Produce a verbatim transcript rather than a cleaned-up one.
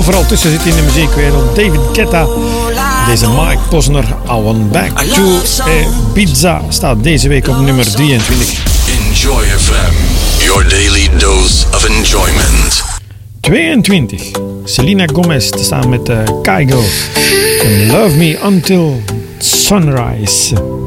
overal tussen zit in de muziekwereld. David Guetta, deze Mike Posner, I Want Back to Ibiza, staat deze week op nummer drieëntwintig. Enjoy F M, your daily dose of enjoyment. tweeëntwintig, Selena Gomez samen met uh, Kygo. Love Me Until Sunrise.